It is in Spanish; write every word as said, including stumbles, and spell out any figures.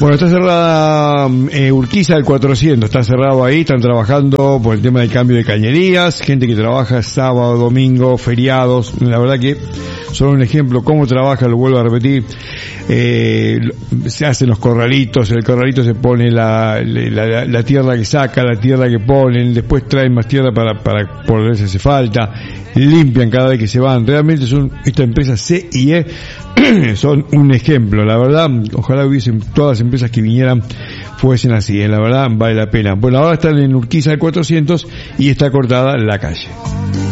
Bueno, está cerrada eh, Urquiza del cuatrocientos, está cerrado ahí, están trabajando por el tema del cambio de cañerías, gente que trabaja sábado, domingo, feriados, la verdad que son un ejemplo cómo trabaja, lo vuelvo a repetir, eh, se hacen los corralitos, el corralito se pone la, la, la tierra que saca, la tierra que ponen, después traen más tierra para, para por ver si hace falta, limpian cada vez que se van, realmente son, esta empresa C I E son un ejemplo, la verdad, ojalá hubiesen todas las empresas que vinieran fuesen así, eh, la verdad vale la pena. Bueno, ahora están en Urquiza del cuatrocientos y está cortada la calle.